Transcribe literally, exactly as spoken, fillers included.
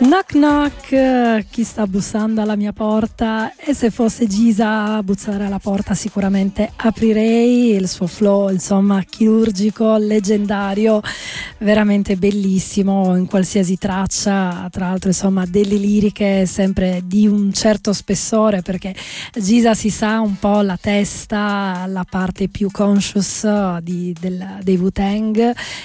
Knock knock, chi sta bussando alla mia porta? E se fosse Giza a bussare alla porta sicuramente aprirei. Il suo flow, insomma, chirurgico, leggendario, veramente bellissimo in qualsiasi traccia, tra l'altro insomma delle liriche sempre di un certo spessore, perché Giza si sa un po' la testa, la parte più conscious di, del, dei Wu-Tang,